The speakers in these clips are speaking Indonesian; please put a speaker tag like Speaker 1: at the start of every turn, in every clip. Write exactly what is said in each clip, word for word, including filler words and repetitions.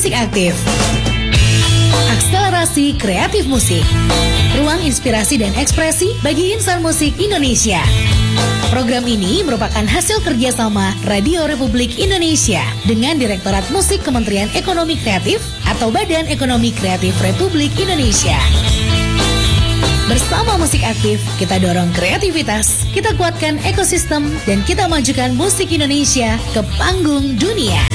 Speaker 1: Musik Aktif. Akselerasi kreatif musik. Ruang inspirasi dan ekspresi bagi insan musik Indonesia. Program ini merupakan hasil kerjasama Radio Republik Indonesia dengan Direktorat Musik Kementerian Ekonomi Kreatif atau Badan Ekonomi Kreatif Republik Indonesia. Bersama Musik Aktif, kita dorong kreativitas, kita kuatkan ekosistem, dan kita majukan musik Indonesia ke panggung dunia.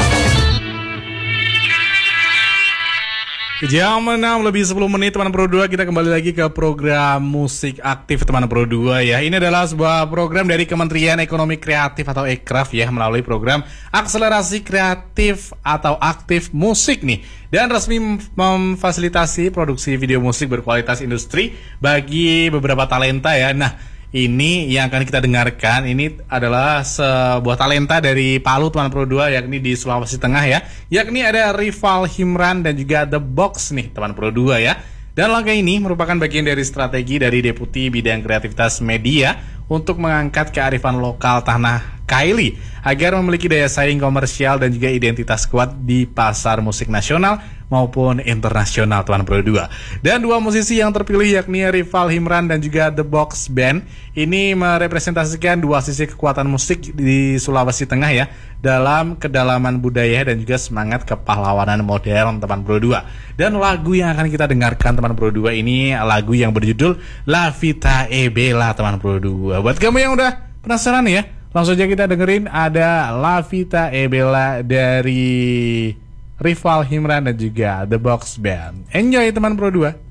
Speaker 2: Jam enam lebih sepuluh menit teman Pro dua, kita kembali lagi ke program Musik Aktif teman Pro dua ya. Ini adalah sebuah program dari Kementerian Ekonomi Kreatif atau Ekraf ya, melalui program Akselerasi Kreatif atau Aktif Musik nih. Dan resmi memfasilitasi produksi video musik berkualitas industri bagi beberapa talenta ya. Nah, ini yang akan kita dengarkan ini adalah sebuah talenta dari Palu teman Pro dua, yakni di Sulawesi Tengah ya. Yakni ada Rival Himran dan juga The Box nih teman Pro dua ya. Dan langkah ini merupakan bagian dari strategi dari Deputi Bidang Kreativitas Media untuk mengangkat kearifan lokal tanah Kaili agar memiliki daya saing komersial dan juga identitas kuat di pasar musik nasional maupun internasional teman Pro dua. Dan dua musisi yang terpilih yakni Rival Himran dan juga The Box Band ini merepresentasikan dua sisi kekuatan musik di Sulawesi Tengah ya, dalam kedalaman budaya dan juga semangat kepahlawanan modern teman Pro dua. Dan lagu yang akan kita dengarkan teman Pro dua ini lagu yang berjudul La Vita e Bella teman Pro dua. Buat kamu yang udah penasaran ya, langsung aja kita dengerin ada La Vita e Bella dari Rival Himran dan juga The Box Band. Enjoy teman Pro dua.